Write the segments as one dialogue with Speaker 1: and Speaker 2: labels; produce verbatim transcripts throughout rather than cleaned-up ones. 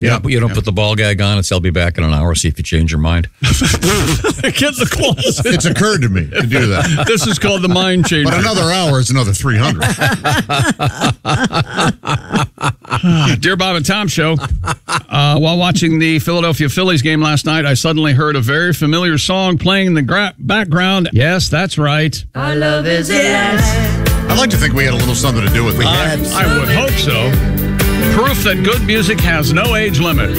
Speaker 1: You
Speaker 2: Yeah,
Speaker 1: don't, you don't
Speaker 2: yeah.
Speaker 1: put the ball gag on. It's I'll be back in an hour. See if you change your mind.
Speaker 2: Get the closet.
Speaker 3: It's occurred to me to do that.
Speaker 2: This is called the mind changer.
Speaker 3: But another hour is another three hundred.
Speaker 2: Dear Bob and Tom Show, uh, while watching the Philadelphia Phillies game last night, I suddenly heard a very familiar song playing in the gra- background. Yes, that's right.
Speaker 4: Our love is a yes.
Speaker 3: I'd like to think we had a little something to do with it.
Speaker 2: I, I would hope so. Proof that good music has no age limit.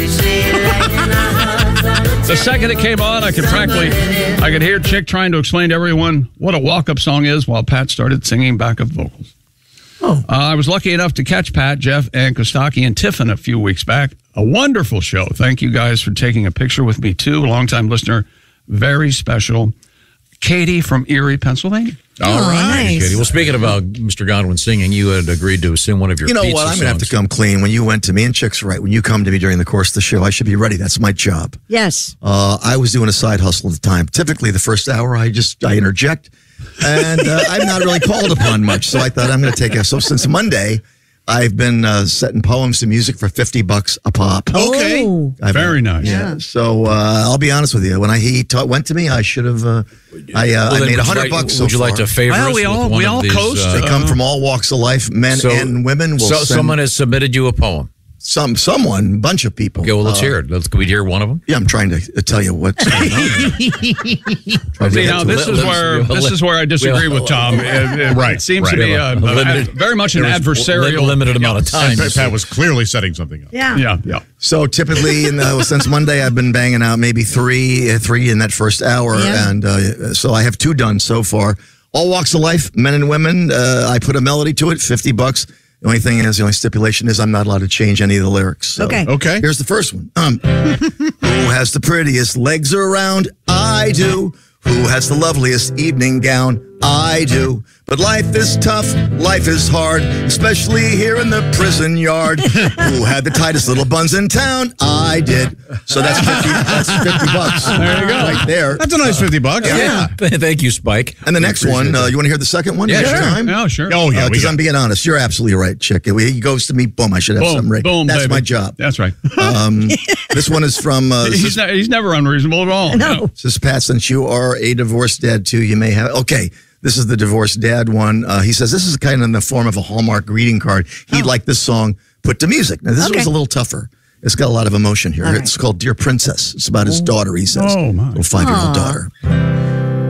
Speaker 2: The second it came on, I could practically, I could hear Chick trying to explain to everyone what a walk-up song is while Pat started singing backup vocals. Oh. Uh, I was lucky enough to catch Pat, Jeff, and Kostaki and Tiffin a few weeks back. A wonderful show. Thank you guys for taking a picture with me, too. A longtime listener. Very special. Katie from Erie, Pennsylvania.
Speaker 1: All
Speaker 5: Oh,
Speaker 1: right,
Speaker 5: nice.
Speaker 1: Katie. Well, speaking about Mister Godwin singing, you had agreed to sing one of your
Speaker 6: You know
Speaker 1: pizza
Speaker 6: what? I'm going to have to
Speaker 1: songs.
Speaker 6: come clean. When you went to me, and Chick's right, when you come to me during the course of the show, I should be ready. That's my job.
Speaker 5: Yes.
Speaker 6: Uh, I was doing a side hustle at the time. Typically, the first hour, I just I interject, and uh, I'm not really called upon much. So I thought I'm going to take a. So since Monday, I've been uh, setting poems to music for fifty bucks a pop.
Speaker 3: Okay.
Speaker 5: Oh.
Speaker 6: I've-
Speaker 2: Very nice.
Speaker 6: Yeah. So uh, I'll be honest with you. When I he ta- went to me, I should have. Uh, I uh,
Speaker 1: Well,
Speaker 6: I
Speaker 1: then
Speaker 6: made a
Speaker 1: would you
Speaker 6: hundred
Speaker 1: like-
Speaker 6: bucks. So
Speaker 1: Would you like
Speaker 6: far.
Speaker 1: to favor
Speaker 2: Well,
Speaker 1: us
Speaker 2: we
Speaker 1: with
Speaker 2: all-
Speaker 1: one
Speaker 2: we
Speaker 1: of
Speaker 2: all
Speaker 1: these,
Speaker 2: coast.
Speaker 1: uh,
Speaker 6: They come from all walks of life, men
Speaker 1: so-
Speaker 6: and women. Will
Speaker 1: so,
Speaker 6: send
Speaker 1: someone has submitted you a poem.
Speaker 6: some someone, bunch of people.
Speaker 1: Okay, well, let's
Speaker 6: Uh,
Speaker 1: hear it. Let's, can we hear one of them?
Speaker 6: Yeah, I'm trying to tell you what's going on. Trying to
Speaker 2: See,
Speaker 6: get
Speaker 2: now
Speaker 6: to
Speaker 2: this
Speaker 6: it.
Speaker 2: is where this is where I disagree with Tom. It, it-
Speaker 3: Right,
Speaker 2: it seems to
Speaker 3: right.
Speaker 2: be a,
Speaker 1: Yeah,
Speaker 2: a-
Speaker 1: limited-
Speaker 2: very much an
Speaker 1: There was
Speaker 2: adversarial.
Speaker 1: li- limited amount of time.
Speaker 3: Pat, Pat was clearly setting something up.
Speaker 5: Yeah.
Speaker 2: Yeah, yeah.
Speaker 6: So typically, in the, since Monday, I've been banging out maybe three, uh, three in that first hour,
Speaker 5: Yeah.
Speaker 6: and uh, so I have two done so far. All walks of life, men and women. Uh, I put a melody to it, fifty bucks. The only thing is, the only stipulation is I'm not allowed to change any of the lyrics. So
Speaker 5: Okay.
Speaker 3: Okay.
Speaker 6: Here's the first one. Um, who has the prettiest legs around? I do. Who has the loveliest evening gown? I do. But life is tough, life is hard, especially here in the prison yard. Who had the tightest little buns in town? I did. So that's fifty. That's fifty bucks.
Speaker 2: There you go.
Speaker 6: Right there.
Speaker 3: That's a nice fifty bucks.
Speaker 6: Yeah.
Speaker 1: Thank you, Spike.
Speaker 6: And the next one, uh, you want to hear the second one?
Speaker 1: Yeah,
Speaker 6: Next
Speaker 1: sure.
Speaker 6: time?
Speaker 2: Yeah, sure.
Speaker 3: Oh, yeah. we
Speaker 6: Because
Speaker 3: got-
Speaker 6: I'm being honest, you're absolutely right, Chick. He goes to me, boom, I should have
Speaker 2: Boom,
Speaker 6: something right.
Speaker 2: boom,
Speaker 6: That's
Speaker 2: baby.
Speaker 6: my job.
Speaker 2: That's right.
Speaker 6: Um, this one is from uh,
Speaker 2: he's, not, he's never unreasonable at all.
Speaker 5: No.
Speaker 6: Says Pat, since you are a divorced dad too, you may have. Okay, this is the divorced dad one. Uh, he says this is kind of in the form of a Hallmark greeting card. He'd like this song put to music. Now this
Speaker 5: Okay.
Speaker 6: was a little tougher. It's got a lot of emotion here.
Speaker 5: All
Speaker 6: It's called "Dear Princess." It's about his daughter. He says,
Speaker 2: Oh, my.
Speaker 6: little five-year-old
Speaker 5: Aw.
Speaker 6: daughter.